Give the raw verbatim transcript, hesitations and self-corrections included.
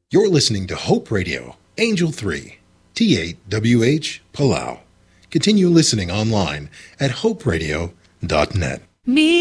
You're listening to Hope Radio, Angel three, T eight W H, Palau. Continue listening online at hope radio dot net. Me